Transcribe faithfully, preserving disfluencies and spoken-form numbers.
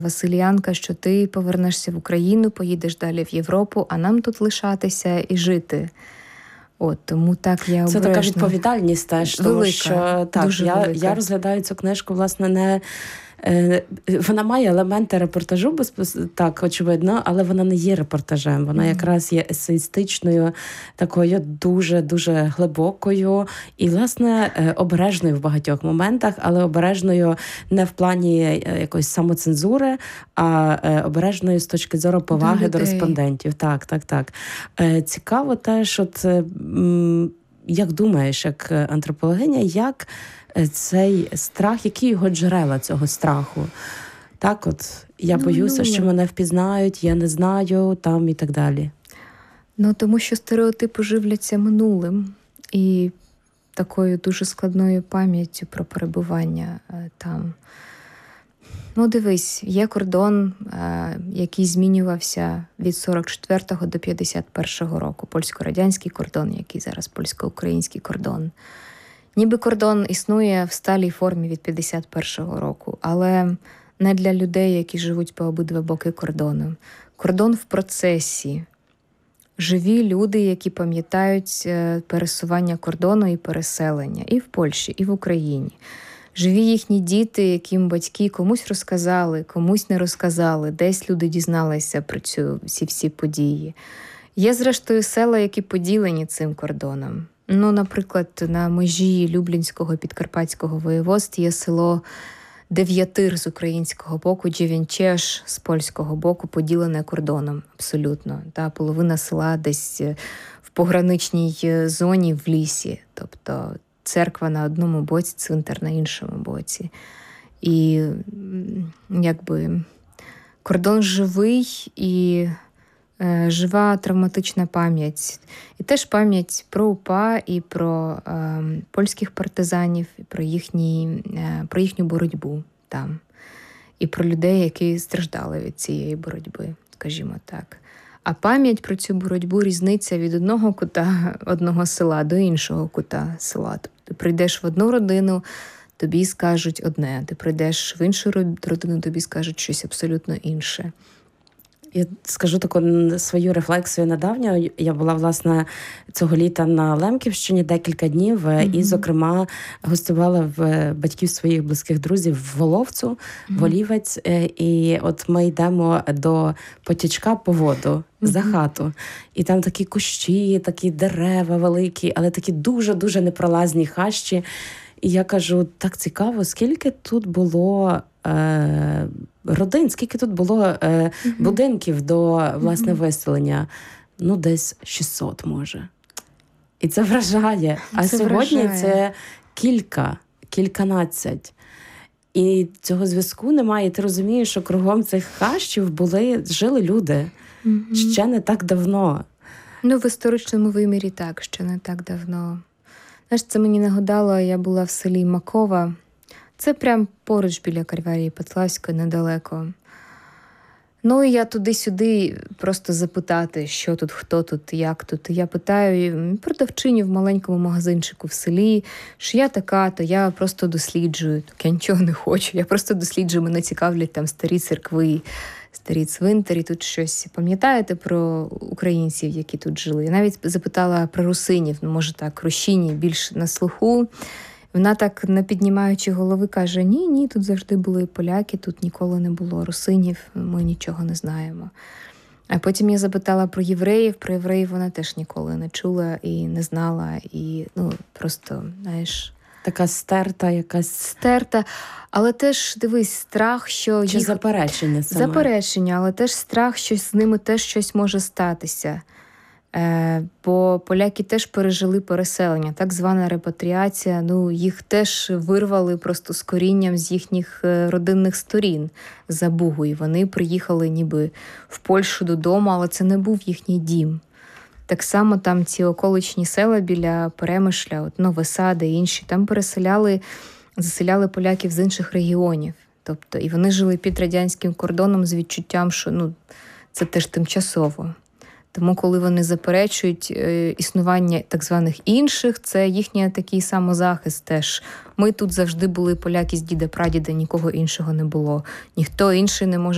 Василіянка, що ти повернешся в Україну, поїдеш далі в Європу, а нам тут лишатися і жити. От, тому так я обережно. Це така відповідальність теж, тому велика, що так, дуже я, велика. я розглядаю цю книжку, власне, не... Вона має елементи репортажу, так, очевидно, але вона не є репортажем. Вона mm-hmm. якраз є есеїстичною, такою дуже-дуже глибокою і, власне, обережною в багатьох моментах, але обережною не в плані якоїсь самоцензури, а обережною з точки зору поваги до, до респондентів. Так, так, так. Цікаво теж, от, як думаєш, як антропологиня, як цей страх, які його джерела цього страху? Так от, я ну, боюся, ну, що мене впізнають, я не знаю, там і так далі. Ну, тому що стереотипи живляться минулим і такою дуже складною пам'яттю про перебування там. Ну, дивись, є кордон, який змінювався від сорок четвертого до п'ятдесят першого року. Польсько-радянський кордон, який зараз польсько-український кордон. Ніби кордон існує в сталій формі від п'ятдесят першого року, але не для людей, які живуть по обидва боки кордону. Кордон в процесі. Живі люди, які пам'ятають пересування кордону і переселення і в Польщі, і в Україні. Живі їхні діти, яким батьки комусь розказали, комусь не розказали, десь люди дізналися про цю, ці всі події. Є, зрештою, села, які поділені цим кордоном. Ну, наприклад, на межі Люблінського Підкарпатського воєводства є село Дев'ятир з українського боку, Джевенчеш з польського боку, поділене кордоном абсолютно. Та половина села десь в пограничній зоні в лісі. Тобто церква на одному боці, цвинтар на іншому боці. І якби кордон живий і жива травматична пам'ять. І теж пам'ять про УПА і про е, польських партизанів, і про, їхні, е, про їхню боротьбу там. І про людей, які страждали від цієї боротьби, скажімо так. А пам'ять про цю боротьбу різниця від одного кута одного села до іншого кута села. Тобто ти прийдеш в одну родину, тобі скажуть одне. Ти прийдеш в іншу родину, тобі скажуть щось абсолютно інше. Я скажу таку свою рефлексію недавню. Я була, власне, цього літа на Лемківщині декілька днів mm-hmm. і, зокрема, гостювала в батьків своїх близьких друзів в Воловцю, mm-hmm. Волівець. І от ми йдемо до потічка по воду mm-hmm. за хату. І там такі кущі, такі дерева великі, але такі дуже-дуже непролазні хащі. І я кажу, так цікаво, скільки тут було е, родин, скільки тут було е, mm-hmm. будинків до, власне, mm-hmm. виселення. Ну, десь шістсот, може. І це вражає. А це сьогодні вражає. Це кілька, кільканадцять. І цього зв'язку немає. І ти розумієш, що кругом цих хащів були, жили люди. Mm-hmm. Ще не так давно. Ну, в історичному вимірі так, ще не так давно. Знаєш, це мені нагадало, я була в селі Макова. Це прям поруч біля Кальварії Петлавської, недалеко. Ну, і я туди-сюди просто запитати, що тут, хто тут, як тут. Я питаю продавчиню в маленькому магазинчику в селі, що я така, то я просто досліджую. Так я нічого не хочу, я просто досліджую, мене цікавлять там старі церкви, старі цвинтарі, тут щось. Пам'ятаєте про українців, які тут жили? Я навіть запитала про русинів, ну, може так, рущині більш на слуху. Вона так, не піднімаючи голови, каже, ні, ні, тут завжди були поляки, тут ніколи не було русинів, ми нічого не знаємо. А потім я запитала про євреїв, про євреїв вона теж ніколи не чула і не знала, і, ну, просто, знаєш... Така стерта якась. Стерта, але теж, дивись, страх, що... Чи їх... заперечення саме? Заперечення, але теж страх, що з ними теж щось може статися. Е, бо поляки теж пережили переселення, так звана репатріація, ну, їх теж вирвали просто з корінням з їхніх родинних сторін за Бугу, і вони приїхали ніби в Польщу додому, але це не був їхній дім. Так само там ці околичні села біля Перемишля, от Нове Сади і інші, там переселяли, заселяли поляків з інших регіонів. Тобто, і вони жили під радянським кордоном з відчуттям, що, ну, це теж тимчасово. Тому, коли вони заперечують е, існування так званих інших, це їхній такий самозахист теж. Ми тут завжди були поляки з діда-прадіда, нікого іншого не було. Ніхто інший не може